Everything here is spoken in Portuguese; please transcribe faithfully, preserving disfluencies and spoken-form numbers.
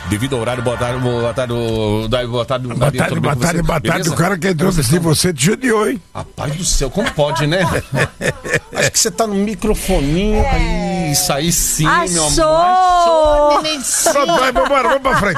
Devido ao horário, boa tarde, boa tarde, boa tarde, boa tarde, boa tarde, boa tarde, boa tarde. O cara que entrou de você te judiou, hein? Rapaz do céu, como pode, né? Acho que você tá no microfoninho. É. Isso aí sim, Achou. meu amor. Achou, nenenzinho. Vai, vambora, vamos pra frente.